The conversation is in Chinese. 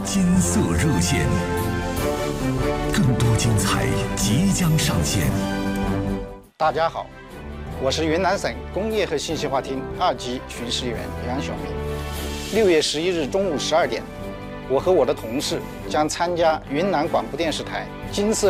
金色热线，更多精彩即将上线。 大家好，我是云南省工业和信息化厅2级巡视员杨晓明。6月11日中午12点，我和我的同事将参加云南广播电视台金色